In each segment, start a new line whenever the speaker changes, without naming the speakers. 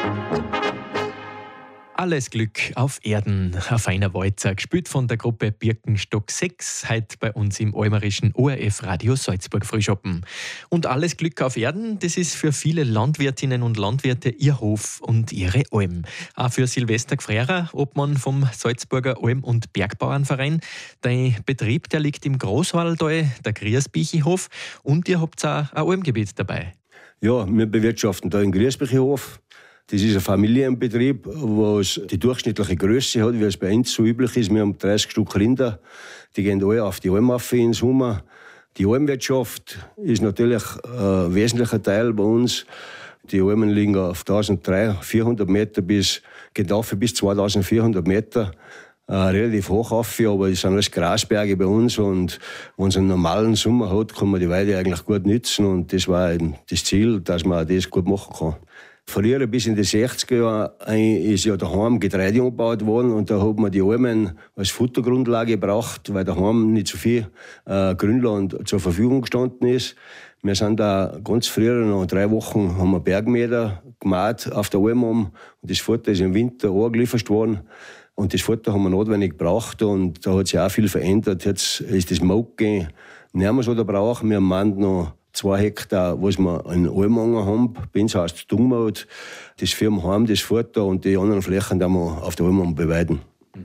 Alles Glück auf Erden, ein feiner Walzer, gespielt von der Gruppe Birkenstock 6, heute bei uns im almerischen ORF Radio Salzburg Frühschoppen. Und alles Glück auf Erden, das ist für viele Landwirtinnen und Landwirte ihr Hof und ihre Alm. Auch für Silvester Gfrera, Obmann vom Salzburger Alm- und Bergbauernverein. Dein Betrieb, der liegt im Großwaldtal, der Griesbichenhof, und ihr habt auch ein Almgebiet dabei.
Ja, wir bewirtschaften da den Griesbichenhof. Das ist ein Familienbetrieb, was die durchschnittliche Größe hat, wie es bei uns so üblich ist. Wir haben 30 Stück Rinder, die gehen alle auf die Alm rauf im Sommer. Die Almwirtschaft ist natürlich ein wesentlicher Teil bei uns. Die Almen liegen auf 1300-400 Meter geht auf bis 2400 Meter. Relativ hoch auf, aber es sind alles Grasberge bei uns, und wenn es einen normalen Sommer hat, kann man die Weide eigentlich gut nützen, und das war eben das Ziel, dass man das gut machen kann. Früher, bis in die 60er Jahre, ist ja daheim Getreide angebaut worden, und da hat man die Almen als Futtergrundlage gebraucht, weil daheim nicht so viel Grünland zur Verfügung gestanden ist. Wir sind da ganz früher, nach 3 Wochen, haben wir Bergmeter gemacht auf der Alm, und das Futter ist im Winter angeliefert worden. Und das Futter haben wir notwendig gebraucht, und da hat sich auch viel verändert. Jetzt ist das Molken nicht mehr so der Brauch. Wir haben noch 2 Hektar, was wir in Almanger haben. Bei uns heißt es Dungmaut. Das führen wir heim, das Futter, und die anderen Flächen die wir auf der Alm beweiden.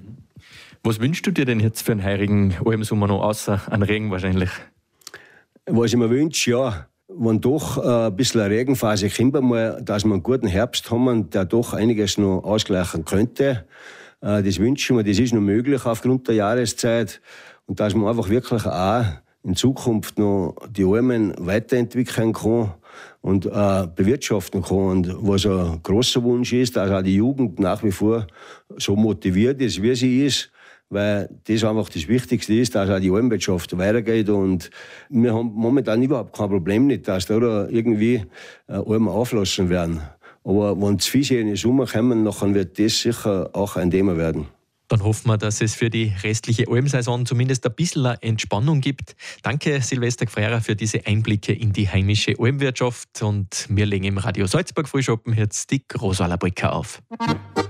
Was wünschst du dir denn jetzt für einen heurigen Almsommer noch, außer an Regen wahrscheinlich?
Was ich mir wünsche, ja, wenn doch ein bisschen eine Regenphase kommt, dass wir einen guten Herbst haben, der doch einiges noch ausgleichen könnte. Das wünsche ich mir, das ist noch möglich aufgrund der Jahreszeit, und dass man einfach wirklich auch in Zukunft noch die Almen weiterentwickeln kann und bewirtschaften kann. Und was ein grosser Wunsch ist, dass auch die Jugend nach wie vor so motiviert ist, wie sie ist, weil das einfach das Wichtigste ist, dass auch die Almwirtschaft weitergeht. Und wir haben momentan überhaupt kein Problem nicht, dass da irgendwie Almen auflassen werden. Aber wenn zu viele in den Sommer kommen, dann wird das sicher auch ein Thema werden.
Dann hoffen wir, dass es für die restliche Almsaison zumindest ein bisschen Entspannung gibt. Danke, Silvester Gfrera, für diese Einblicke in die heimische Almwirtschaft. Und wir legen im Radio Salzburg Frühschoppen jetzt die Großwalder Brücke auf.